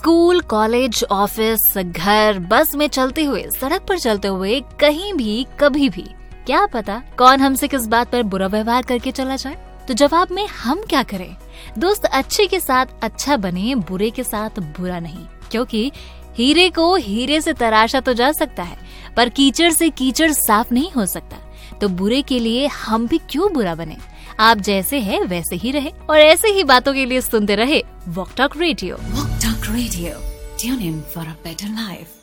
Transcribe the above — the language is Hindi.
स्कूल, कॉलेज, ऑफिस, घर, बस में चलते हुए, सड़क पर चलते हुए, कहीं भी, कभी भी, क्या पता कौन हमसे किस बात पर बुरा व्यवहार करके चला जाए। तो जवाब में हम क्या करें? दोस्त, अच्छे के साथ अच्छा बने, बुरे के साथ बुरा नहीं, क्योंकि हीरे को हीरे से तराशा तो जा सकता है, पर कीचड़ से कीचड़ साफ नहीं हो सकता। तो बुरे के लिए हम भी क्यों बुरा बने? आप जैसे हैं वैसे ही रहे, और ऐसे ही बातों के लिए सुनते रहे walk talk radio. Walk Talk Radio. Tune in for a better life.